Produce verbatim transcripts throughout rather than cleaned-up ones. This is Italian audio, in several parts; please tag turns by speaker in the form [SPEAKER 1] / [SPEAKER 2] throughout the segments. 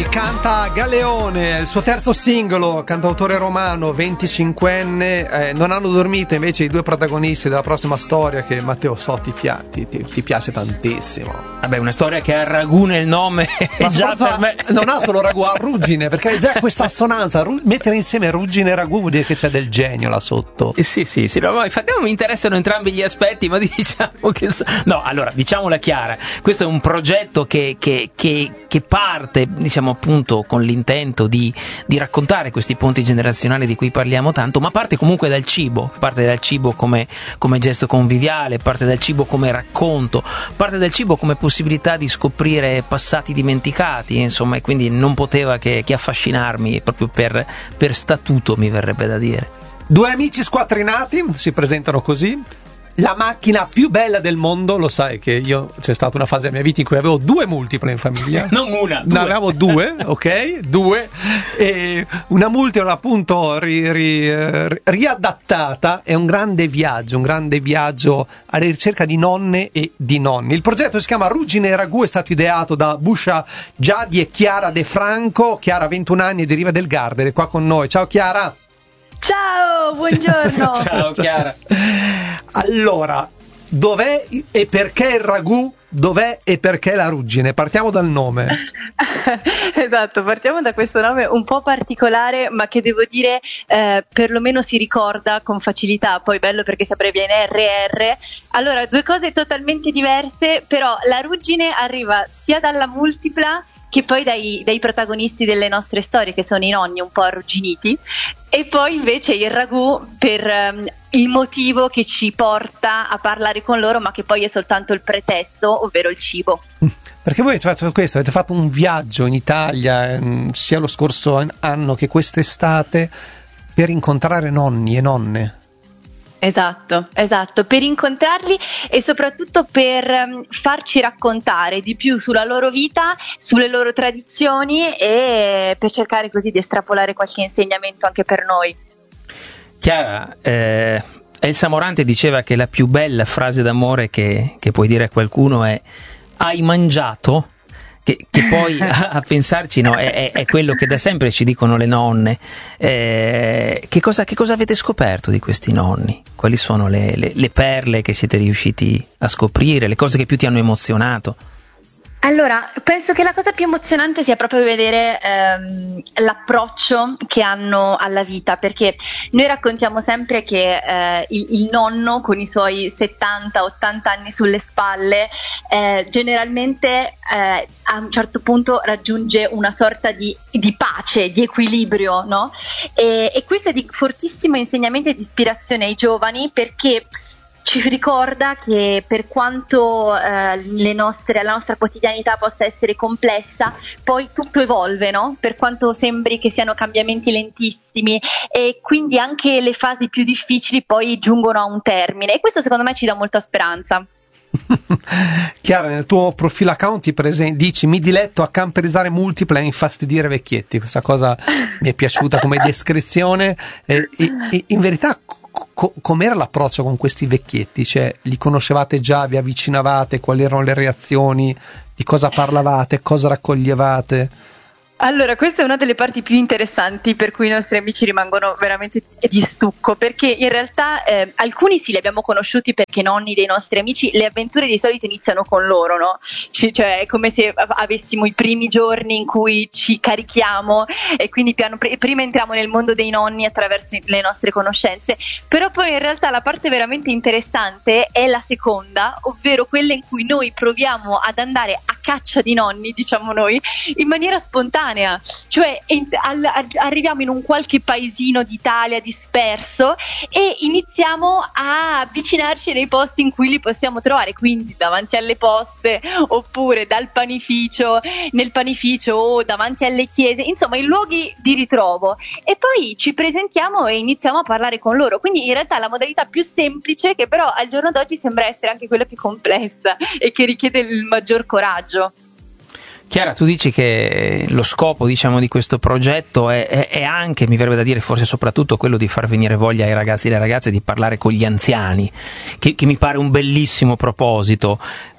[SPEAKER 1] canta Galeone, il suo terzo singolo, cantautore romano, venticinquenne. Eh, non hanno dormito invece i due protagonisti della prossima storia, che Matteo so ti, pia- ti, ti, ti piace tantissimo.
[SPEAKER 2] Vabbè, una storia che ha ragù nel nome.
[SPEAKER 1] Ma
[SPEAKER 2] già per me
[SPEAKER 1] non ha solo ragù, ha ruggine, perché già questa assonanza, ru- mettere insieme ruggine e ragù vuol dire che c'è del genio là sotto.
[SPEAKER 2] Eh, sì, sì, sì, no, infatti mi interessano entrambi gli aspetti, ma diciamo che no, allora, diciamola chiara, questo è un progetto che, che, che, che parte, diciamo appunto, con l'intento di, di raccontare questi ponti generazionali di cui parliamo tanto, ma parte comunque dal cibo, parte dal cibo come, come gesto conviviale, parte dal cibo come racconto, parte dal cibo come possibilità di scoprire passati dimenticati, insomma, e quindi non poteva che, che affascinarmi proprio per, per statuto, mi verrebbe da dire.
[SPEAKER 1] Due amici squattrinati si presentano così. La macchina più bella del mondo, lo sai che io c'è stata una fase della mia vita in cui avevo due multiple in famiglia.
[SPEAKER 2] Non una, due.
[SPEAKER 1] Ne avevamo due, ok? Due. E una multipla appunto ri, ri, riadattata. È un grande viaggio, un grande viaggio alla ricerca di nonne e di nonni. Il progetto si chiama Ruggine e Ragù, è stato ideato da Buscia Giadi e Chiara De Franco. Chiara, ventuno anni e deriva del Gardere, qua con noi. Ciao Chiara.
[SPEAKER 3] Ciao, buongiorno.
[SPEAKER 2] Ciao Chiara.
[SPEAKER 1] Allora, dov'è e perché il ragù? Dov'è e perché la ruggine? Partiamo dal nome.
[SPEAKER 3] Esatto, partiamo da questo nome un po' particolare, ma che devo dire eh, perlomeno si ricorda con facilità. Poi bello perché si abbrevia in R R. Allora, due cose totalmente diverse, però la ruggine arriva sia dalla multipla che poi dai, dai protagonisti delle nostre storie, che sono i nonni un po' arrugginiti, e poi invece il ragù per um, il motivo che ci porta a parlare con loro, ma che poi è soltanto il pretesto, ovvero il cibo.
[SPEAKER 1] Perché voi avete fatto questo, avete fatto un viaggio in Italia, sia lo scorso anno che quest'estate, per incontrare nonni e nonne.
[SPEAKER 3] Esatto, esatto, per incontrarli e soprattutto per um, farci raccontare di più sulla loro vita, sulle loro tradizioni, e per cercare così di estrapolare qualche insegnamento anche per noi.
[SPEAKER 2] Chiara, eh, Elsa Morante diceva che la più bella frase d'amore che, che puoi dire a qualcuno è "hai mangiato?", che, che poi a, a pensarci, no, è, è, è quello che da sempre ci dicono le nonne. Eh, che, cosa, che cosa avete scoperto di questi nonni? Quali sono le, le, le perle che siete riusciti a scoprire, le cose che più ti hanno emozionato?
[SPEAKER 3] Allora, penso che la cosa più emozionante sia proprio vedere ehm, l'approccio che hanno alla vita, perché noi raccontiamo sempre che eh, il, il nonno con i suoi settanta ottanta anni sulle spalle eh, generalmente eh, a un certo punto raggiunge una sorta di, di pace, di equilibrio, no? E, e questo è di fortissimo insegnamento e di ispirazione ai giovani, perché ci ricorda che per quanto eh, le nostre, la nostra quotidianità possa essere complessa, poi tutto evolve, no? Per quanto sembri che siano cambiamenti lentissimi, e quindi anche le fasi più difficili poi giungono a un termine, e questo secondo me ci dà molta speranza.
[SPEAKER 1] Chiara, nel tuo profilo account ti presen- dici "mi diletto a camperizzare multiple e infastidire vecchietti". Questa cosa mi è piaciuta come descrizione. E, e, in verità co- com'era l'approccio con questi vecchietti? Cioè, li conoscevate già, vi avvicinavate, quali erano le reazioni, di cosa parlavate, cosa raccoglievate?
[SPEAKER 3] Allora, questa è una delle parti più interessanti, per cui i nostri amici rimangono veramente di stucco, perché in realtà eh, alcuni sì li abbiamo conosciuti perché nonni dei nostri amici, le avventure di solito iniziano con loro, no? C- cioè è come se avessimo i primi giorni in cui ci carichiamo, e quindi piano pr- prima entriamo nel mondo dei nonni attraverso le nostre conoscenze, però poi in realtà la parte veramente interessante è la seconda, ovvero quella in cui noi proviamo ad andare a caccia di nonni, diciamo noi, in maniera spontanea. Cioè in, al, arriviamo in un qualche paesino d'Italia disperso e iniziamo a avvicinarci nei posti in cui li possiamo trovare, quindi davanti alle poste, oppure dal panificio, nel panificio, o davanti alle chiese, insomma in luoghi di ritrovo, e poi ci presentiamo e iniziamo a parlare con loro. Quindi in realtà la modalità più semplice, che però al giorno d'oggi sembra essere anche quella più complessa e che richiede il maggior coraggio.
[SPEAKER 2] Chiara, tu dici che lo scopo, diciamo, di questo progetto è, è, è anche, mi verrebbe da dire, forse soprattutto quello di far venire voglia ai ragazzi e alle ragazze di parlare con gli anziani, che, che mi pare un bellissimo proposito.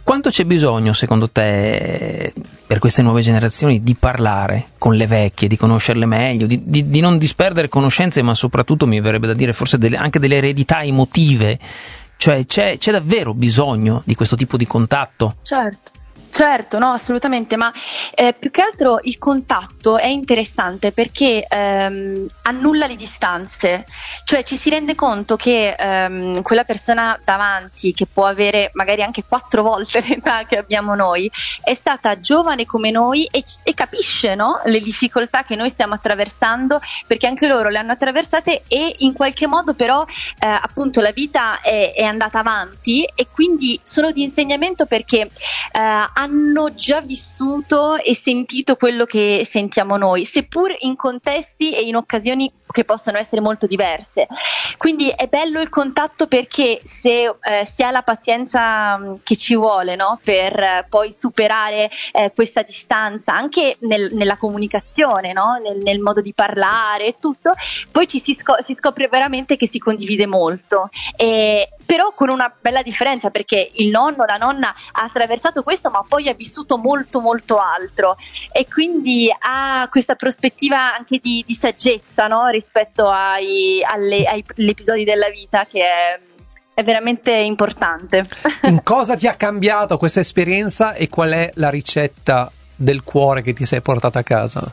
[SPEAKER 2] Quanto c'è bisogno, secondo te, per queste nuove generazioni, di parlare con le vecchie, di conoscerle meglio, di, di, di non disperdere conoscenze, ma soprattutto, mi verrebbe da dire, forse delle, anche delle eredità emotive? Cioè c'è, c'è davvero bisogno di questo tipo di contatto?
[SPEAKER 3] Certo. Certo, no, assolutamente, ma eh, più che altro il contatto è interessante perché ehm, annulla le distanze, cioè ci si rende conto che ehm, quella persona davanti, che può avere magari anche quattro volte l'età che abbiamo noi, è stata giovane come noi e, e capisce, no, le difficoltà che noi stiamo attraversando, perché anche loro le hanno attraversate e in qualche modo però eh, appunto la vita è, è andata avanti e quindi sono di insegnamento perché eh, hanno già vissuto e sentito quello che sentiamo noi, seppur in contesti e in occasioni che possono essere molto diverse. Quindi è bello il contatto perché se eh, si ha la pazienza mh, che ci vuole, no? per eh, poi superare eh, questa distanza anche nel, nella comunicazione, no? nel, nel modo di parlare e tutto, poi ci si, scop- si scopre veramente che si condivide molto. E, però con una bella differenza, perché il nonno, la nonna ha attraversato questo ma poi ha vissuto molto molto altro e quindi ha questa prospettiva anche di, di saggezza, no? rispetto ai, alle, ai, agli episodi della vita, che è, è veramente importante.
[SPEAKER 1] In cosa ti ha cambiato questa esperienza e qual è la ricetta del cuore che ti sei portata a casa?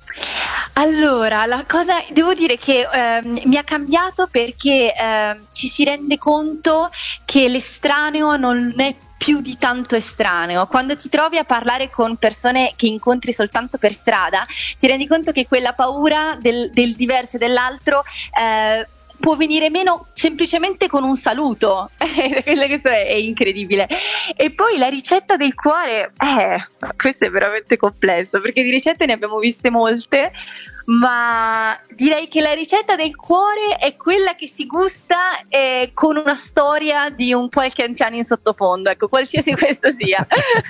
[SPEAKER 3] Allora, la cosa, devo dire che ehm, mi ha cambiato perché ehm, ci si rende conto che l'estraneo non è più di tanto estraneo. Quando ti trovi a parlare con persone che incontri soltanto per strada, ti rendi conto che quella paura del, del diverso e dell'altro eh, può venire meno semplicemente con un saluto. Questo è incredibile. E poi la ricetta del cuore, eh, questo è veramente complesso, perché di ricette ne abbiamo viste molte, ma direi che la ricetta del cuore è quella che si gusta eh, con una storia di un qualche anziano in sottofondo, ecco, qualsiasi questo sia.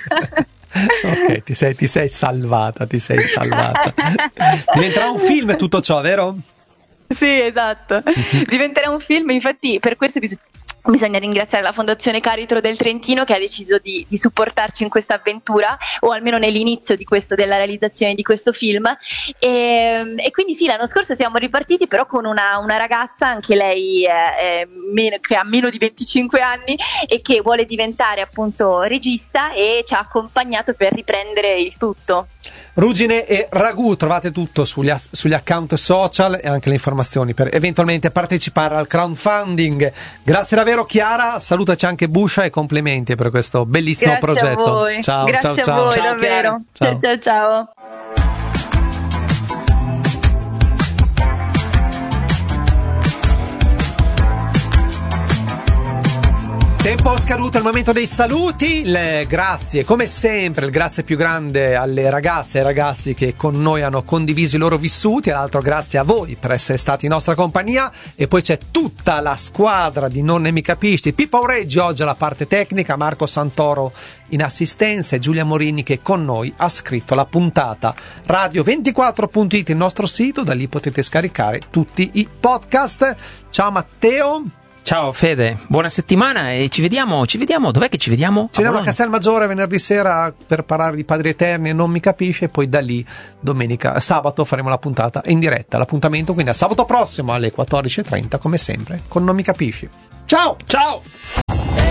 [SPEAKER 1] Ok, ti sei, ti sei salvata, ti sei salvata. Diventerà un film tutto ciò, vero?
[SPEAKER 3] Sì, esatto, diventerà un film, infatti per questo bis- bisogna ringraziare la Fondazione Caritro del Trentino che ha deciso di, di supportarci in questa avventura, o almeno nell'inizio di questo, della realizzazione di questo film, e, e quindi sì, l'anno scorso siamo ripartiti però con una, una ragazza, anche lei eh, eh, meno, che ha meno di venticinque anni e che vuole diventare appunto regista e ci ha accompagnato per riprendere il tutto.
[SPEAKER 1] Ruggine e Ragù, trovate tutto sugli, as- sugli account social e anche le informazioni per eventualmente partecipare al crowdfunding. Grazie davvero Chiara, salutaci anche Buscia e complimenti per questo bellissimo
[SPEAKER 3] Grazie
[SPEAKER 1] progetto.
[SPEAKER 3] A voi.
[SPEAKER 1] Ciao,
[SPEAKER 3] Grazie
[SPEAKER 1] ciao,
[SPEAKER 3] a
[SPEAKER 1] ciao.
[SPEAKER 3] voi,
[SPEAKER 2] Ciao,
[SPEAKER 3] davvero.
[SPEAKER 1] Chiara.
[SPEAKER 3] Ciao, ciao, ciao.
[SPEAKER 1] Tempo scaduto, è il momento dei saluti. Le grazie, come sempre, il grazie più grande alle ragazze e ai ragazzi che con noi hanno condiviso i loro vissuti, e l'altro grazie a voi per essere stati in nostra compagnia. E poi c'è tutta la squadra di Non Ne Mi Capisci, Pippo Aureggi oggi alla parte tecnica, Marco Santoro in assistenza e Giulia Morini che con noi ha scritto la puntata. radio ventiquattro punto it, il nostro sito, da lì potete scaricare tutti i podcast. Ciao Matteo.
[SPEAKER 2] Ciao Fede, buona settimana e ci vediamo, ci vediamo, dov'è che ci vediamo?
[SPEAKER 1] Ci vediamo a Castelmaggiore venerdì sera per parlare di Padri Eterni e Non Mi Capisce, e poi da lì domenica, sabato faremo la puntata in diretta, l'appuntamento quindi a sabato prossimo alle quattordici e trenta come sempre con Non Mi Capisci. Ciao!
[SPEAKER 2] Ciao!